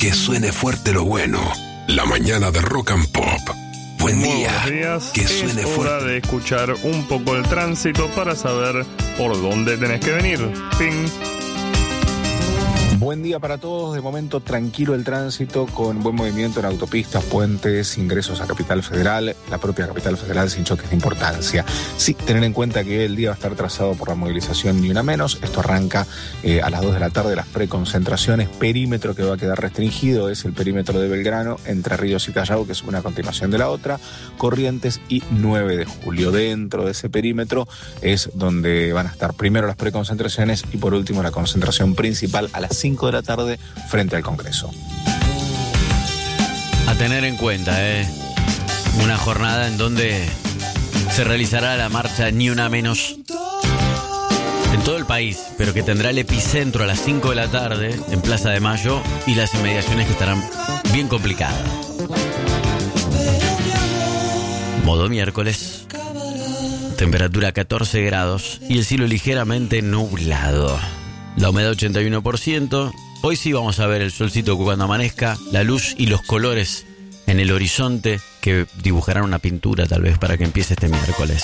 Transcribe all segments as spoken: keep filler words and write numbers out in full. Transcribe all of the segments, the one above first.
que suene fuerte lo bueno. La mañana de Rock and Pop. Buen Muy día. buenos días. Que es suene hora fuerte. de escuchar un poco el tránsito para saber por dónde tenés que venir. Ping. Buen día para todos, de momento tranquilo el tránsito con buen movimiento en autopistas, puentes, ingresos a Capital Federal, la propia Capital Federal sin choques de importancia. Sí, tener en cuenta que el día va a estar trazado por la movilización Ni Una Menos, esto arranca eh, a las dos de la tarde, las preconcentraciones, perímetro que va a quedar restringido es el perímetro de Belgrano, Entre Ríos y Callao, que es una continuación de la otra, Corrientes y nueve de julio. Dentro de ese perímetro es donde van a estar primero las preconcentraciones y por último la concentración principal a las cinco de la tarde frente al Congreso. A tener en cuenta, ¿eh? Una jornada en donde se realizará la marcha Ni Una Menos en todo el país, pero que tendrá el epicentro a las cinco de la tarde en Plaza de Mayo y las inmediaciones que estarán bien complicadas. Modo miércoles, temperatura catorce grados y el cielo ligeramente nublado. La humedad ochenta y uno por ciento. Hoy sí vamos a ver el solcito cuando amanezca, la luz y los colores en el horizonte que dibujarán una pintura tal vez para que empiece este miércoles.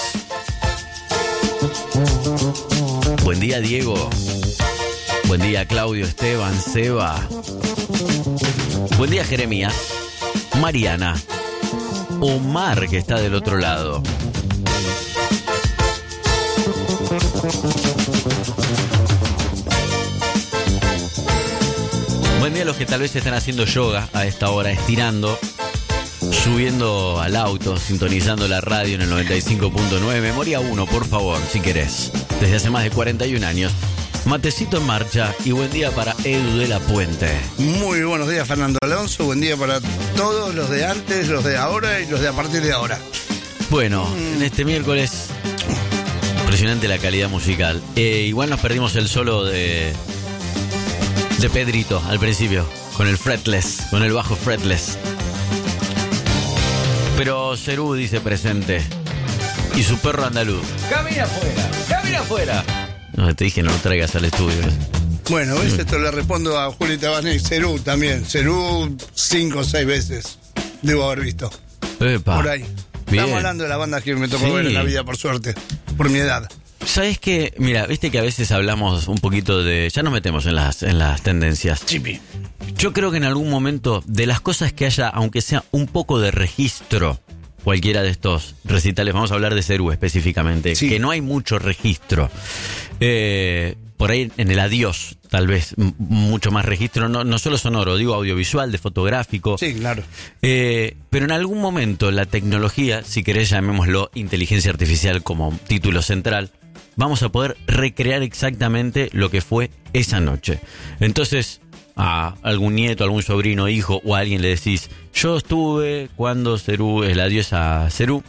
Buen día, Diego. Buen día, Claudio, Esteban, Seba. Buen día, Jeremías, Mariana, Omar, que está del otro lado. Buen día a los que tal vez estén haciendo yoga a esta hora, estirando, subiendo al auto, sintonizando la radio en el noventa y cinco punto nueve. Memoria uno, por favor, si querés. Desde hace más de cuarenta y un años. Matecito en marcha y buen día para Edu de la Puente. Muy buenos días, Fernando Alonso. Buen día para todos los de antes, los de ahora y los de a partir de ahora. Bueno, en este miércoles, impresionante la calidad musical. Eh, igual nos perdimos el solo de... de Pedrito al principio, con el fretless, con el bajo fretless. Pero Cerú dice presente. Y su perro andaluz. ¡Camina afuera! ¡Camina afuera! No, te dije no lo traigas al estudio. Bueno, ¿ves? Esto le respondo a Juli Tabanés. Cerú también. Cerú cinco o seis veces debo haber visto. Epa. Por ahí. Bien. Estamos hablando de la banda que me tocó Sí. ver en la vida, por suerte. Por mi edad. ¿Sabes qué? Mira, viste que a veces hablamos un poquito de... Ya nos metemos en las, en las tendencias. Chipi. Yo creo que en algún momento, de las cosas que haya, aunque sea un poco de registro, cualquiera de estos recitales, vamos a hablar de Cerú específicamente, Sí. que no hay mucho registro. Eh, por ahí en el adiós, tal vez, m- mucho más registro, no, no solo sonoro, digo audiovisual, de fotográfico. Sí, claro. Eh, pero en algún momento la tecnología, si querés llamémoslo inteligencia artificial como título central, vamos a poder recrear exactamente lo que fue esa noche. Entonces, a algún nieto, algún sobrino, hijo o a alguien le decís, yo estuve cuando Cerú, el adiós a Cerú,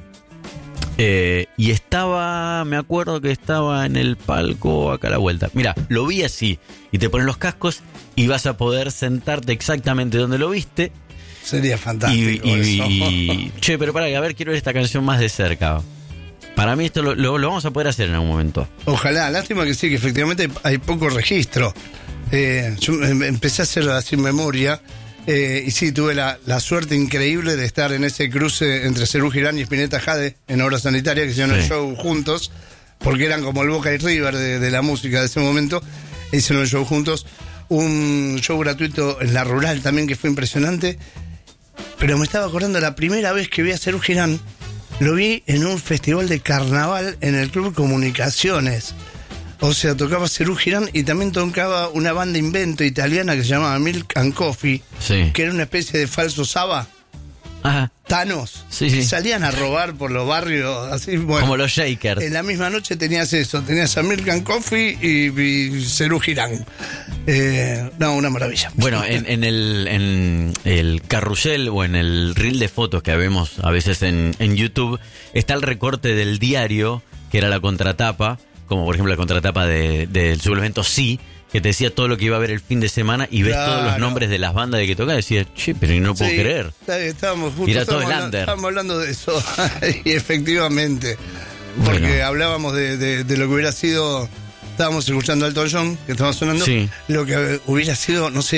eh, y estaba, me acuerdo que estaba en el palco acá a la vuelta. Mira, lo vi así, y te pones los cascos y vas a poder sentarte exactamente donde lo viste. Sería Y, fantástico. y- eso. y- che, pero para, a ver, quiero ver esta canción más de cerca. Para mí esto lo, lo- lo vamos a poder hacer en algún momento. Ojalá, lástima que sí, que efectivamente hay poco registro. Eh, yo em- empecé a hacer así memoria eh, y sí, tuve la, la suerte increíble de estar en ese cruce entre Cerú Girán y Spinetta Jade en Obra Sanitaria, que hicieron Sí. el show juntos, porque eran como el Boca y River de, de la música de ese momento. Hicieron el show juntos. Un show gratuito en la rural también que fue impresionante. Pero me estaba acordando la primera vez que vi a Cerú Girán. Lo vi en un festival de carnaval en el Club Comunicaciones. O sea, tocaba Cerú Girán y también tocaba una banda invento italiana que se llamaba Milk and Coffee, Sí. que era una especie de falso Saba, Ajá. Thanos, Sí, sí. que salían a robar por los barrios, así, bueno. Como los Shakers. En la misma noche tenías eso, tenías a Milk and Coffee y, y Cerú Girán. Eh, no, una maravilla. Bueno, en, en el en el carrusel o en el reel de fotos que vemos a veces en, en YouTube, está el recorte del diario, que era la contratapa, como por ejemplo la contratapa de- del suplemento Sí, que te decía todo lo que iba a haber el fin de semana y ves Claro. todos los nombres de las bandas de que tocaba y decías, che, pero no puedo Sí, creer. está bien, estábamos justo Era todo estábamos el habla- under. estábamos hablando de eso. Y efectivamente. Porque Bueno. hablábamos de, de- de lo que hubiera sido. Estábamos escuchando Elton John, que estaba sonando. Sí. Lo que hubiera sido, no sé,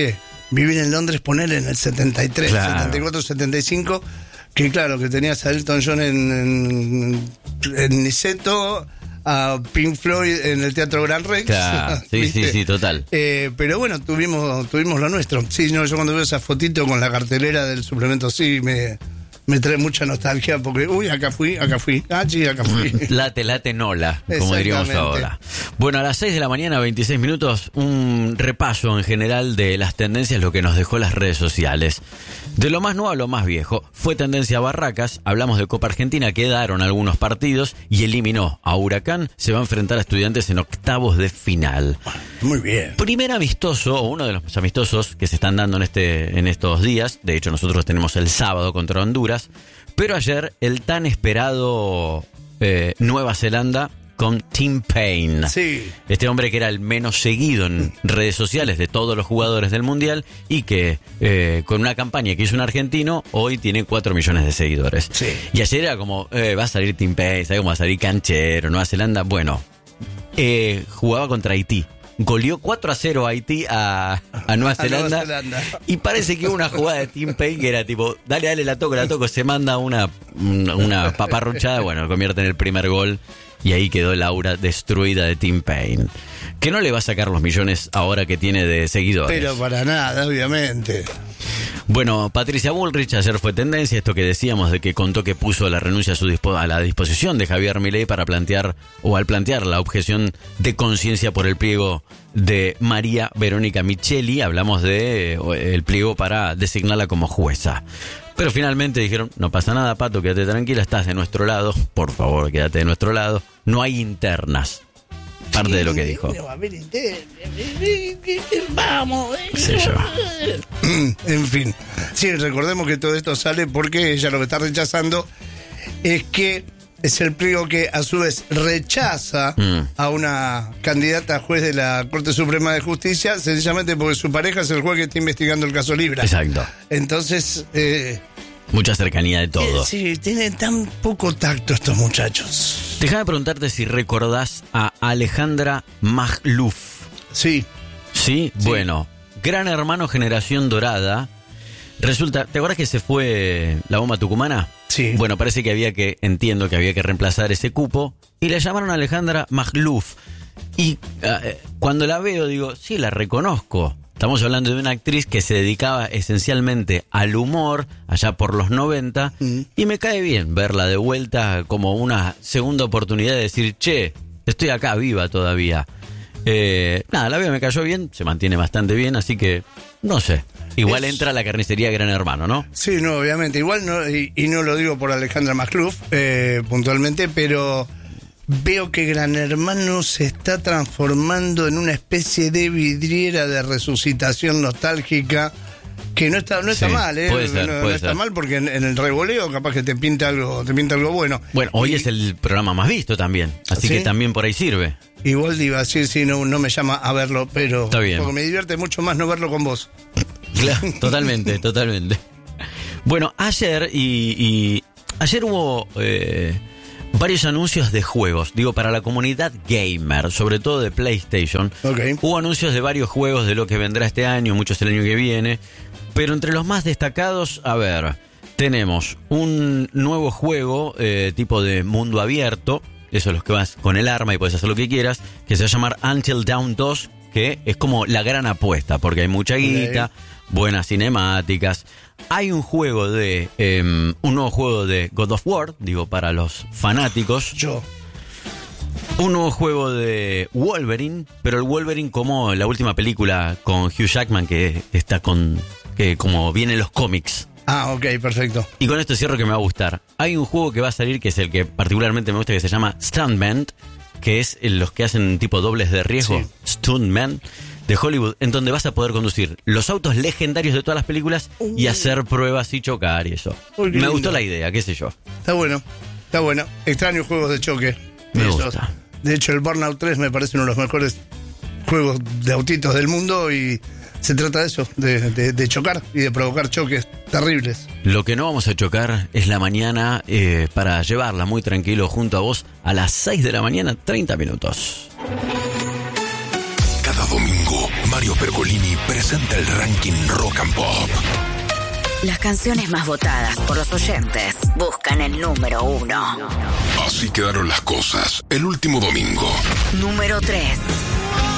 vivir en Londres, poner en el setenta y tres, Claro. setenta y cuatro, setenta y cinco, que claro, que tenías a Elton John en, en, en Niceto, a Pink Floyd en el Teatro Gran Rex. Claro, sí, ¿viste? sí, sí, total. Eh, pero bueno, tuvimos tuvimos lo nuestro. Sí, no, yo cuando veo esa fotito con la cartelera del suplemento, sí, me, me trae mucha nostalgia porque, uy, acá fui, acá fui, ah, sí, acá fui. Late, late, nola, como diríamos Exactamente. ahora. Bueno, a las seis de la mañana, veintiséis minutos, un repaso en general de las tendencias, lo que nos dejó las redes sociales. De lo más nuevo a lo más viejo, fue tendencia Barracas, hablamos de Copa Argentina, quedaron algunos partidos y eliminó a Huracán, se va a enfrentar a Estudiantes en octavos de final. Muy bien. Primer amistoso, o uno de los amistosos que se están dando en, este, en estos días, de hecho nosotros tenemos el sábado contra Honduras, pero ayer el tan esperado eh, Nueva Zelanda con Tim Payne. Sí. Este hombre que era el menos seguido en redes sociales de todos los jugadores del Mundial y que eh, con una campaña que hizo un argentino, hoy tiene cuatro millones de seguidores. Sí. Y ayer era como, eh, va a salir Tim Payne, ¿sabe cómo va a salir Canchero, Nueva Zelanda? Bueno, eh, jugaba contra Haití. Goleó cuatro a cero a Haití a, a Nueva A Zelanda. Nueva Zelanda. Y parece que hubo una jugada de Tim Payne que era tipo, dale, dale, la toco, la toco. Se manda una, una, una paparruchada, bueno, lo convierte en el primer gol. Y ahí quedó el aura destruida de Tim Payne. Que no le va a sacar los millones ahora que tiene de seguidores. Pero para nada, obviamente. Bueno, Patricia Bullrich ayer fue tendencia, esto que decíamos de que contó que puso la renuncia a, su dispo- a la disposición de Javier Milei para plantear, o al plantear la objeción de conciencia por el pliego de María Verónica Micheli. Hablamos de eh, el pliego para designarla como jueza. Pero finalmente dijeron, no pasa nada, Pato, quédate tranquila, estás de nuestro lado, por favor, quédate de nuestro lado, no hay internas. Parte de lo que dijo. Vamos. Qué sé yo. En fin. Sí, recordemos que todo esto sale porque ella lo que está rechazando es que es el pliego que a su vez rechaza Mm. a una candidata a juez de la Corte Suprema de Justicia, sencillamente porque su pareja es el juez que está investigando el caso Libra. Exacto. Entonces, eh, Mucha cercanía de todo. eh, sí, tienen tan poco tacto estos muchachos. Déjame preguntarte si recordás a Alejandra Magluf. Sí, ¿Sí? Bueno, Gran Hermano Generación Dorada. Resulta, ¿te acuerdas que se fue la bomba tucumana? Sí. Bueno, parece que había que, entiendo que había que reemplazar ese cupo. Y la llamaron Alejandra Magluf. Y eh, cuando la veo digo, sí, la reconozco. Estamos hablando de una actriz que se dedicaba esencialmente al humor allá por los noventa. Mm. Y me cae bien verla de vuelta como una segunda oportunidad de decir, che, estoy acá viva todavía. Eh, nada, la veo, me cayó bien, se mantiene bastante bien, así que no sé. Igual Es- entra a la carnicería Gran Hermano, ¿no? Sí, no, obviamente. Igual, no, y, y no lo digo por Alejandra Magluf eh, puntualmente, pero veo que Gran Hermano se está transformando en una especie de vidriera de resucitación nostálgica que no está no está Sí, mal, ¿eh? puede ser, no, no puede está ser. mal porque en, en el revoleo capaz que te pinta algo, te pinta algo bueno. Bueno, hoy Y- es el programa más visto también, así ¿Sí? que también por ahí sirve. Igual diva, sí, sí, no, no me llama a verlo, pero Está bien. porque me divierte mucho más no verlo con vos. Claro, totalmente, totalmente. Bueno, ayer y, y ayer hubo eh, varios anuncios de juegos, digo, para la comunidad gamer, sobre todo de PlayStation. Ok. Hubo anuncios de varios juegos de lo que vendrá este año, muchos el año que viene, pero entre los más destacados, a ver, tenemos un nuevo juego eh, tipo de mundo abierto, eso es los que vas con el arma y puedes hacer lo que quieras, que se va a llamar Until Dawn dos, que es como la gran apuesta, porque hay mucha guita, buenas cinemáticas. Hay un juego de, eh, un nuevo juego de God of War, digo, para los fanáticos. Yo. Un nuevo juego de Wolverine, pero el Wolverine como la última película con Hugh Jackman, que está con, que como vienen los cómics. Ah, ok, perfecto. Y con esto cierro que me va a gustar. Hay un juego que va a salir, que es el que particularmente me gusta, que se llama Stuntman, que es los que hacen tipo dobles de riesgo, Sí. Stuntman, de Hollywood, en donde vas a poder conducir los autos legendarios de todas las películas y hacer pruebas y chocar y eso. Uy, qué Me lindo. gustó la idea, qué sé yo. Está bueno, está bueno. Extraño juegos de choque. Me Esos. gusta. De hecho, el Burnout tres me parece uno de los mejores juegos de autitos del mundo y se trata de eso, de, de- de chocar y de provocar choques terribles. Lo que no vamos a chocar es la mañana eh, para llevarla muy tranquilo junto a vos a las seis de la mañana, treinta minutos. Cada domingo, Mario Pergolini presenta el ranking Rock and Pop. Las canciones más votadas por los oyentes buscan el número uno. Así quedaron las cosas el último domingo. Número tres.